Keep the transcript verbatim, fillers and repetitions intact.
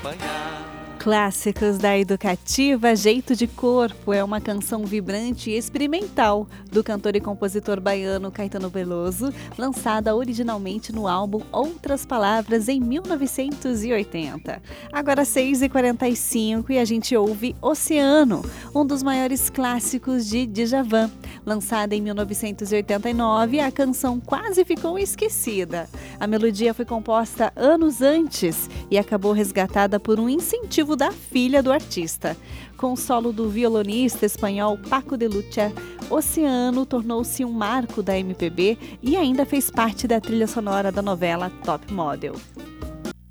acompanhar. Clássicos da Educativa, Jeito de Corpo é uma canção vibrante e experimental do cantor e compositor baiano Caetano Veloso, lançada originalmente no álbum Outras Palavras em mil novecentos e oitenta. Agora seis e quarenta e cinco e a gente ouve Oceano, um dos maiores clássicos de Djavan. Lançada em mil novecentos e oitenta e nove, a canção quase ficou esquecida. A melodia foi composta anos antes e acabou resgatada por um incentivo da filha do artista. Com o solo do violonista espanhol Paco de Lucía, Oceano tornou-se um marco da M P B e ainda fez parte da trilha sonora da novela Top Model.